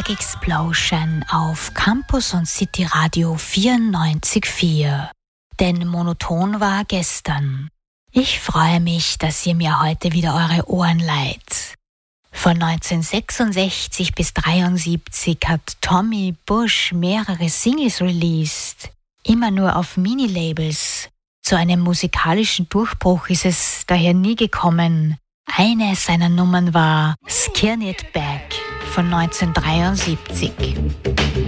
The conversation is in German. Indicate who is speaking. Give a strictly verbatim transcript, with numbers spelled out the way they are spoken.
Speaker 1: Music Explosion auf Campus und City Radio vierundneunzig Komma vier. Denn monoton war gestern. Ich freue mich, dass ihr mir heute wieder eure Ohren leiht. Von neunzehnhundertsechsundsechzig bis dreiundsiebzig hat Tommy Bush mehrere Singles released, immer nur auf Minilabels. Zu einem musikalischen Durchbruch ist es daher nie gekommen. Eine seiner Nummern war Skin It Back von neunzehnhundertdreiundsiebzig.